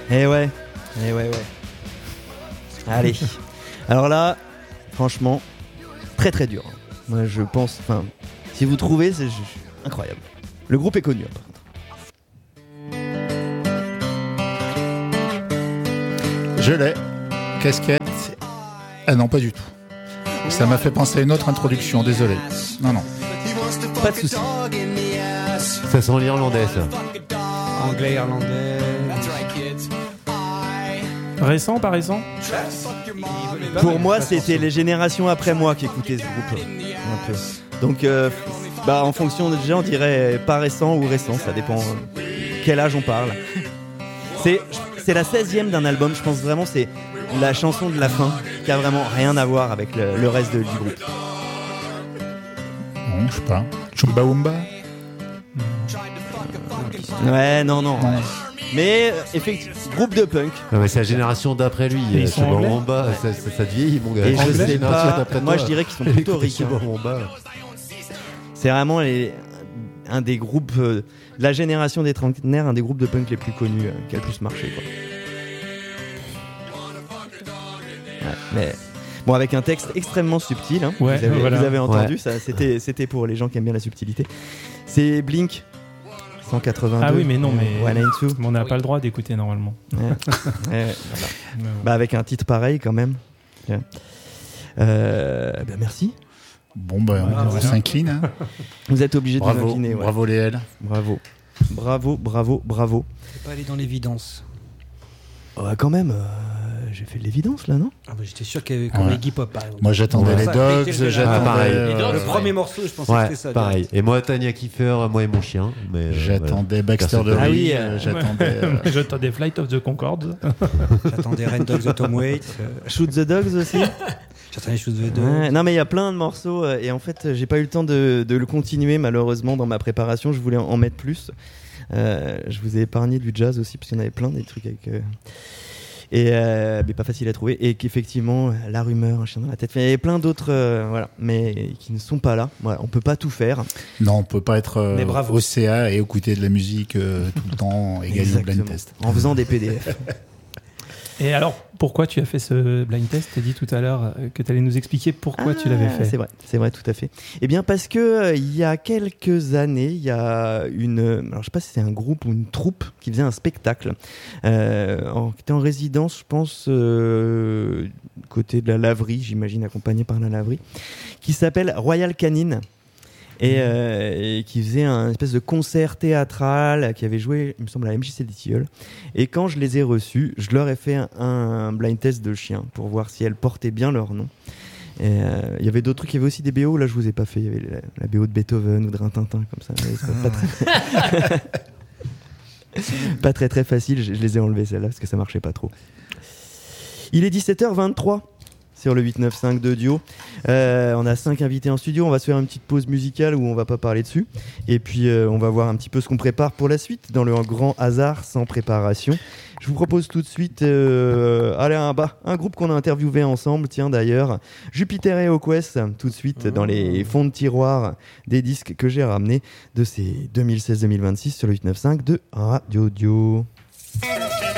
ouais. Allez. Alors là, franchement, très très dur. Moi je pense, si vous trouvez, c'est incroyable. Le groupe est connu, par contre. Je l'ai. Casquette. Ah non, pas du tout. Ça m'a fait penser à une autre introduction, désolé. Non. Pas de soucis. Ça sent l'irlandais, ça. Anglais, irlandais. Récent, pas récent? Pour moi, c'était les générations après moi qui écoutaient ce groupe. Un peu. Donc, en fonction de gens, on dirait pas récent ou récent, ça dépend quel âge on parle. C'est la 16e d'un album, je pense vraiment c'est la chanson de la fin qui a vraiment rien à voir avec le reste du groupe. Non, je sais pas. Chumbawamba. Ouais, non. Mais effectivement, groupe de punk. Non, mais c'est la génération d'après lui. Ils sont anglais. Chubamamba, ça te vieillit, mon gars. Et je La sais génération pas, d'après moi toi. je dirais qu'ils sont plutôt ricains. Chubamamba. C'est vraiment un des groupes, la génération des trentenaires, un des groupes de punk les plus connus qui a le plus marché, quoi. Ouais, mais bon, avec un texte extrêmement subtil, hein. Ouais, vous avez entendu, Ouais. ça, c'était pour les gens qui aiment bien la subtilité. C'est Blink 182. Ah oui, mais non, mais 192. on n'a pas le droit d'écouter normalement. Ouais, voilà. Avec un titre pareil quand même. Ouais. Merci. Bon, on s'incline. Hein. Vous êtes obligé de vous Bravo, incliner. Ouais. bravo Léel. Bravo. C'est pas aller dans l'évidence. Quand même, j'ai fait de l'évidence là, non? J'étais sûr qu'il y avait comme les hip-hop, par exemple. Moi j'attendais les Dogs, pareil. Le premier morceau, je pensais que c'était ça. Pareil. Et moi, Tanya Kiefer, moi et mon chien. Mais j'attendais Baxter de Ah oui, j'attendais. J'attendais Flight of the Concorde. J'attendais Rain Dogs de Tom Waits. Shoot the Dogs aussi. J'attendais Shoot the Dogs. Ouais, non mais il y a plein de morceaux et en fait j'ai pas eu le temps de le continuer malheureusement dans ma préparation. Je voulais en mettre plus. Je vous ai épargné du jazz aussi parce qu'il y en avait plein des trucs avec mais pas facile à trouver et qu'effectivement La Rumeur, Un chien dans la tête, il y avait plein d'autres voilà, mais qui ne sont pas là. Voilà, on peut pas tout faire. Non, on peut pas être Mais bravo. au CA et écouter de la musique tout le temps et gagner le blind test. En faisant des PDF. Et alors, pourquoi tu as fait ce blind test? Tu as dit tout à l'heure que tu allais nous expliquer pourquoi tu l'avais fait. C'est vrai, tout à fait. Eh bien, parce que il y a quelques années, il y a alors je sais pas si c'est un groupe ou une troupe qui faisait un spectacle, qui était en résidence, je pense, côté de la laverie, j'imagine, accompagné par la laverie, qui s'appelle Royal Canin. Et qui faisait un espèce de concert théâtral qui avait joué, il me semble, à la MJC des Tilleuls. Et quand je les ai reçus, je leur ai fait un blind test de chiens pour voir si elles portaient bien leur nom. Et il y avait d'autres trucs, il y avait aussi des BO, là je vous ai pas fait, il y avait la BO de Beethoven ou de Rintintin comme ça. Pas très très facile, je les ai enlevés celles-là parce que ça marchait pas trop. Il est 17h23 sur le 895 de Duo. On a 5 invités en studio. On va se faire une petite pause musicale où on va pas parler dessus. Et puis on va voir un petit peu ce qu'on prépare pour la suite dans le grand hasard sans préparation. Je vous propose tout de suite un groupe qu'on a interviewé ensemble. Tiens d'ailleurs, Jupiter et Oquest, tout de suite dans les fonds de tiroir des disques que j'ai ramenés de ces 2016-2026 sur le 895 de Radio Dio.